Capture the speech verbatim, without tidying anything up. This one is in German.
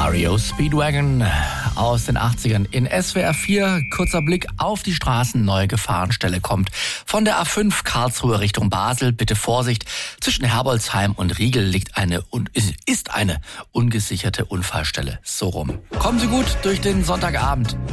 R E O Speedwagon aus den achtzigern in S W R vier. Kurzer Blick auf die Straßen. Neue Gefahrenstelle kommt von der A fünf Karlsruhe Richtung Basel. Bitte Vorsicht. Zwischen Herbolzheim und Riegel liegt eine und ist eine ungesicherte Unfallstelle. So rum. Kommen Sie gut durch den Sonntagabend.